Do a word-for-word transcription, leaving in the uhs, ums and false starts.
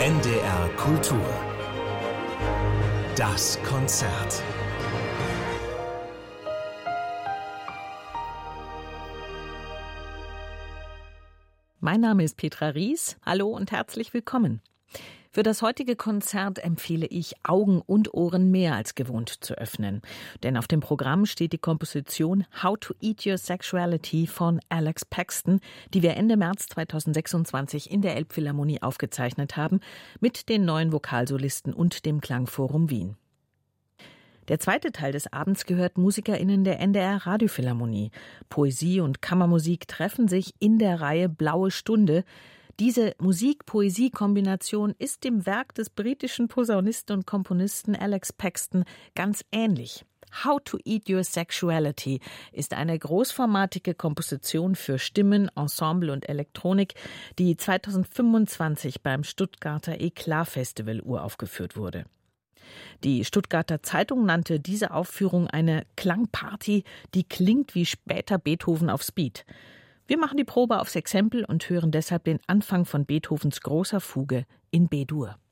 N D R Kultur. Das Konzert. Mein Name ist Petra Ries. Hallo und herzlich willkommen. Für das heutige Konzert empfehle ich, Augen und Ohren mehr als gewohnt zu öffnen. Denn auf dem Programm steht die Komposition How to Eat Your Sexuality von Alex Paxton, die wir Ende März zweitausendsechsundzwanzig in der Elbphilharmonie aufgezeichnet haben, mit den neuen Vokalsolisten und dem Klangforum Wien. Der zweite Teil des Abends gehört MusikerInnen der N D R Radiophilharmonie. Poesie und Kammermusik treffen sich in der Reihe Blaue Stunde. Diese Musik-Poesie-Kombination ist dem Werk des britischen Posaunisten und Komponisten Alex Paxton ganz ähnlich. How to Eat Your Sexuality ist eine großformatige Komposition für Stimmen, Ensemble und Elektronik, die zweitausendfünfundzwanzig beim Stuttgarter Eklat Festival uraufgeführt wurde. Die Stuttgarter Zeitung nannte diese Aufführung eine Klangparty, die klingt wie später Beethoven auf Speed. Wir machen die Probe aufs Exempel und hören deshalb den Anfang von Beethovens großer Fuge in B-Dur.